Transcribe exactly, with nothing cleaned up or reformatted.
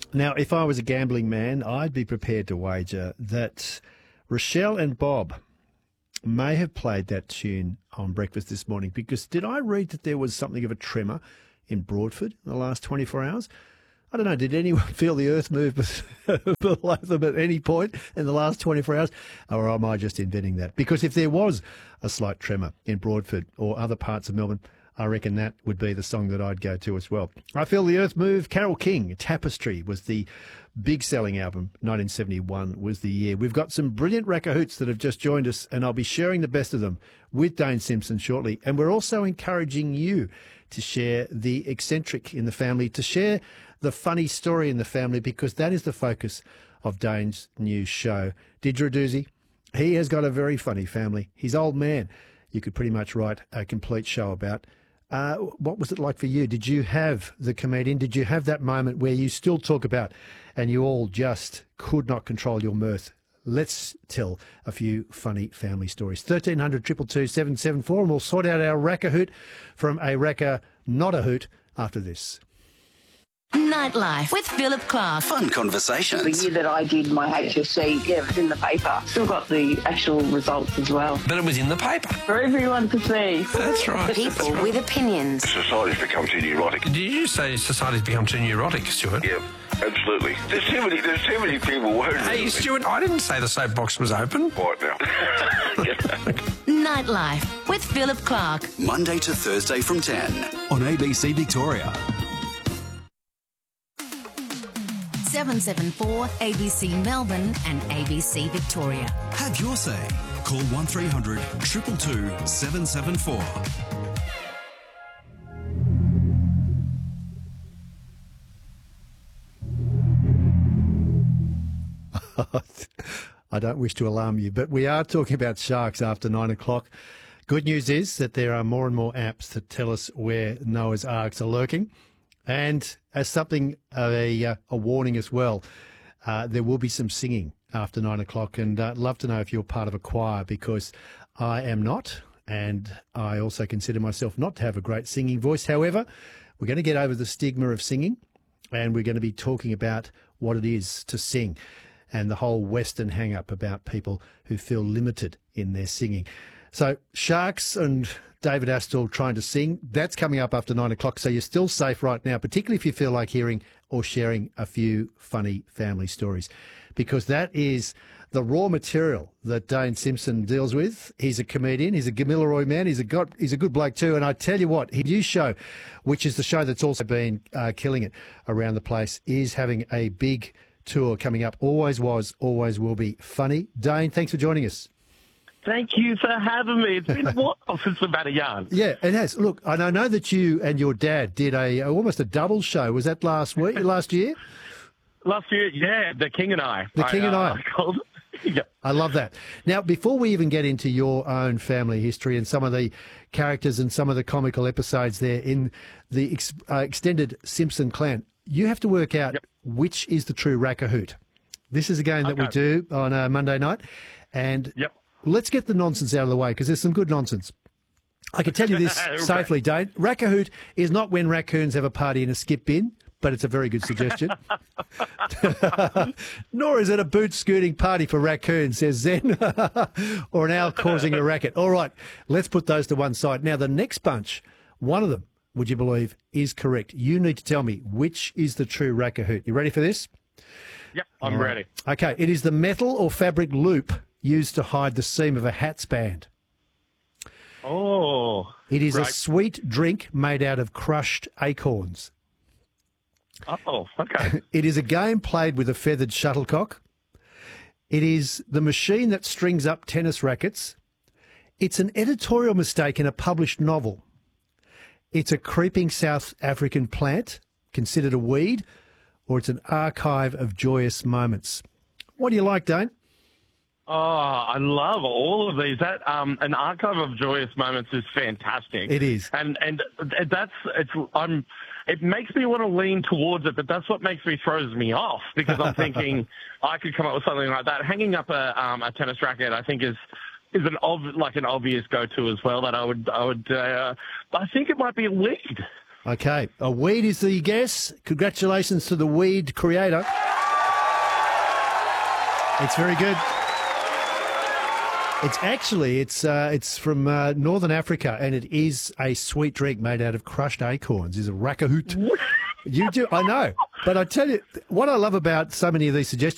Now, if I was a gambling man, I'd be prepared to wager that Rochelle and Bob may have played that tune on breakfast this morning, because did I read that there was something of a tremor in Broadford in the last twenty-four hours? I don't know, did anyone feel the earth move below them at any point in the last twenty-four hours? Or am I just inventing that? Because if there was a slight tremor in Broadford or other parts of Melbourne, I reckon that would be the song that I'd go to as well. I Feel the Earth Move. Carole King, Tapestry was the big selling album. nineteen seventy-one was the year. We've got some brilliant Rackahoots that have just joined us, and I'll be sharing the best of them with Dane Simpson shortly. And we're also encouraging you to share the eccentric in the family, to share the funny story in the family, because that is the focus of Dane's new show. Didra Doozy, he has got a very funny family. His old man, you could pretty much write a complete show about. Uh, what was it like for you? Did you have the comedian? Did you have that moment where you still talk about and you all just could not control your mirth? Let's tell a few funny family stories. thirteen hundred, two two two, seven seven four, and we'll sort out our Rackahoot from a Racker not a hoot after this. Nightlife with Philip Clark. Fun conversations. The year that I did my H S C, yeah, it was in the paper. Still got the actual results as well. But it was in the paper. For everyone to see. That's right. People That's right. with opinions. Society's become too neurotic. Did you say society's become too neurotic, Stuart? Yeah, absolutely. There's too many, there's too many people worried. Hey, Stuart, I didn't say the soapbox was open. Right now. Nightlife with Philip Clark. Monday to Thursday from ten on A B C Victoria. seven seven four A B C Melbourne and A B C Victoria. Have your say. Call one three hundred, two two two, seven seven four. I don't wish to alarm you, but we are talking about sharks after nine o'clock. Good news is that there are more and more apps that tell us where Noah's Arks are lurking. And as something of a, uh, a warning as well, uh, there will be some singing after nine o'clock. And I'd uh, love to know if you're part of a choir, because I am not. And I also consider myself not to have a great singing voice. However, we're going to get over the stigma of singing, and we're going to be talking about what it is to sing and the whole Western hang-up about people who feel limited in their singing. So Sharks and David Astle trying to sing, that's coming up after nine o'clock. So you're still safe right now, particularly if you feel like hearing or sharing a few funny family stories, because that is the raw material that Dane Simpson deals with. He's a comedian. He's a Gamilaroi man. He's a god, he's a good bloke too. And I tell you what, his new show, which is the show that's also been uh, killing it around the place, is having a big tour coming up. Always was, always will be funny. Dane, thanks for joining us. Thank you for having me. It's been a while since about a yarn. Yeah, it has. Look, and I know that you and your dad did a almost a double show. Was that last week, last year? Last year, yeah, The King and I. The King I, and uh, I. I called. Yeah. I love that. Now, before we even get into your own family history and some of the characters and some of the comical episodes there in the ex- uh, extended Simpson clan, you have to work out Yep. which is the true Rackahoot. This is a game that we Okay. do on a Monday night, and Yep. let's get the nonsense out of the way, because there's some good nonsense. I can tell you this Okay. safely, Dane. Rackahoot is not when raccoons have a party in a skip bin, but it's a very good suggestion. Nor is it a boot scooting party for raccoons, says Zen, or an owl causing a racket. All right, let's put those to one side. Now, the next bunch, one of them, would you believe, is correct. You need to tell me which is the true Rackahoot. You ready for this? Yep, I'm All right. ready. Okay, it is the metal or fabric loop used to hide the seam of a hat's band. Oh. It is right. a sweet drink made out of crushed acorns. Oh, okay. It is a game played with a feathered shuttlecock. It is the machine that strings up tennis rackets. It's an editorial mistake in a published novel. It's a creeping South African plant, considered a weed, or it's an archive of joyous moments. What do you like, Dane? Oh, I love all of these. That um, an archive of joyous moments is fantastic. It is, and and that's it's. I'm. It makes me want to lean towards it, but that's what makes me throws me off, because I'm thinking I could come up with something like that. Hanging up a um, a tennis racket, I think is is an ob- like an obvious go-to as well. That I would I would. Uh, I think it might be a weed. Okay, a weed is the guess. Congratulations to the weed creator. It's very good. It's actually, it's uh, it's from uh, Northern Africa, and it is a sweet drink made out of crushed acorns. It's a rakahoot. You do, I know. But I tell you, what I love about so many of these suggestions,